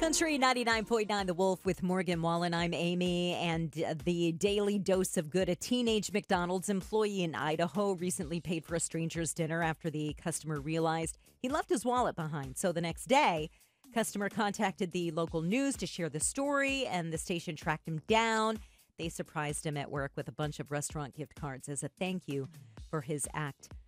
Country 99.9 The Wolf with Morgan Wallen. I'm Amy, and the daily dose of good. A teenage McDonald's employee in Idaho recently paid for a stranger's dinner after the customer realized he left his wallet behind. So the next day, customer contacted the local news to share the story, and the station tracked him down. They surprised him at work with a bunch of restaurant gift cards as a thank you for his act